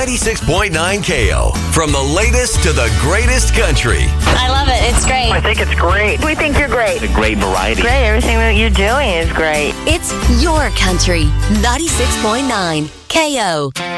96.9 KO. From the latest to the greatest country. I love it. It's great. I think it's great. We think you're great. A great variety. Great. Everything that you're doing is great. It's your country. 96.9 KO.